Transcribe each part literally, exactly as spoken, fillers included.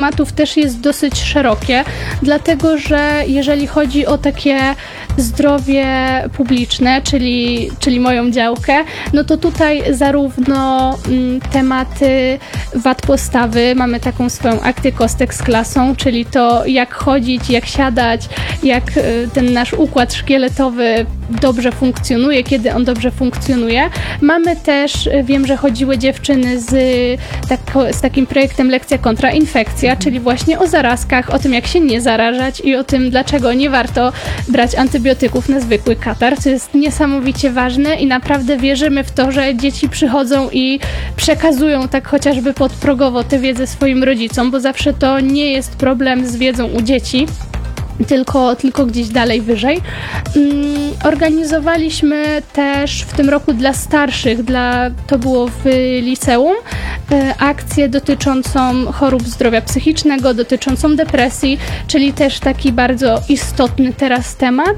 tematów też jest dosyć szerokie, dlatego że jeżeli chodzi o takie zdrowie publiczne, czyli, czyli moją działkę, no to tutaj zarówno mm, tematy wad postawy, mamy taką swoją akcję kostek z klasą, czyli to jak chodzić, jak siadać, jak y, ten nasz układ szkieletowy dobrze funkcjonuje, kiedy on dobrze funkcjonuje. Mamy też, wiem, że chodziły dziewczyny z, tak, z takim projektem Lekcja kontra infekcja, czyli właśnie o zarazkach, o tym, jak się nie zarażać i o tym, dlaczego nie warto brać antybiotyków na zwykły katar, co jest niesamowicie ważne i naprawdę wierzymy w to, że dzieci przychodzą i przekazują tak chociażby podprogowo tę wiedzę swoim rodzicom, bo zawsze to nie jest problem z wiedzą u dzieci, Tylko, tylko gdzieś dalej wyżej. Organizowaliśmy też w tym roku dla starszych, dla, to było w liceum, akcję dotyczącą chorób zdrowia psychicznego, dotyczącą depresji, czyli też taki bardzo istotny teraz temat.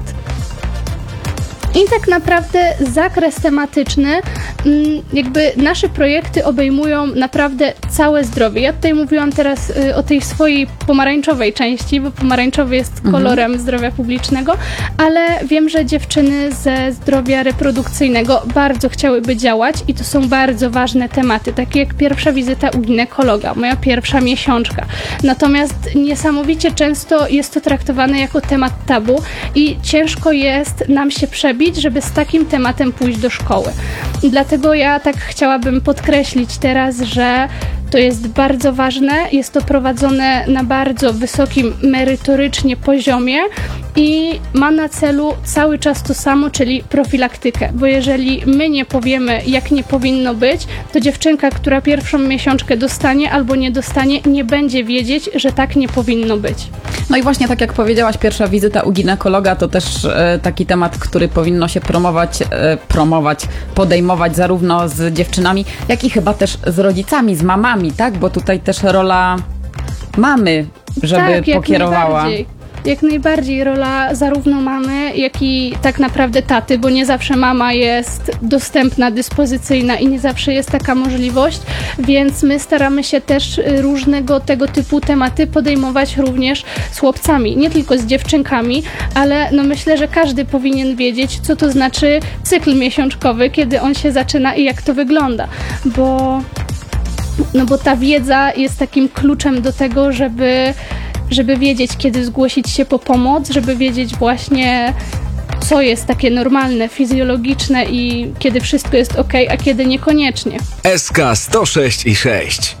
I tak naprawdę zakres tematyczny, jakby nasze projekty obejmują naprawdę całe zdrowie. Ja tutaj mówiłam teraz o tej swojej pomarańczowej części, bo pomarańczowy jest kolorem mhm. zdrowia publicznego, ale wiem, że dziewczyny ze zdrowia reprodukcyjnego bardzo chciałyby działać i to są bardzo ważne tematy, takie jak pierwsza wizyta u ginekologa, moja pierwsza miesiączka. Natomiast niesamowicie często jest to traktowane jako temat tabu i ciężko jest nam się przebić, żeby z takim tematem pójść do szkoły. Dlatego ja tak chciałabym podkreślić teraz, że to jest bardzo ważne, jest to prowadzone na bardzo wysokim merytorycznie poziomie i ma na celu cały czas to samo, czyli profilaktykę, bo jeżeli my nie powiemy, jak nie powinno być, to dziewczynka, która pierwszą miesiączkę dostanie albo nie dostanie, nie będzie wiedzieć, że tak nie powinno być. No i właśnie tak jak powiedziałaś, pierwsza wizyta u ginekologa to też e, taki temat, który powinno się promować, e, promować, podejmować zarówno z dziewczynami, jak i chyba też z rodzicami, z mamami, tak? Bo tutaj też rola mamy, żeby tak, jak pokierowała. Najbardziej. Jak najbardziej rola zarówno mamy, jak i tak naprawdę taty, bo nie zawsze mama jest dostępna, dyspozycyjna i nie zawsze jest taka możliwość, więc my staramy się też różnego tego typu tematy podejmować również z chłopcami, nie tylko z dziewczynkami, ale no myślę, że każdy powinien wiedzieć, co to znaczy cykl miesiączkowy, kiedy on się zaczyna i jak to wygląda, bo, no bo ta wiedza jest takim kluczem do tego, żeby żeby wiedzieć, kiedy zgłosić się po pomoc, żeby wiedzieć właśnie, co jest takie normalne, fizjologiczne i kiedy wszystko jest ok, a kiedy niekoniecznie. S K sto sześć i sześć.